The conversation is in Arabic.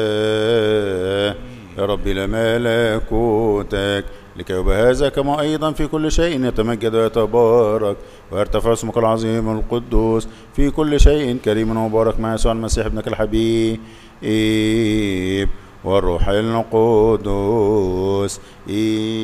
يا رب إلى ملكوتك، لكي بهذا كما أيضا في كل شيء يتمجد ويتبارك ويرتفع اسمك العظيم القدوس في كل شيء، كريم ومبارك مع يسوع المسيح ابنك الحبيب والروح القدس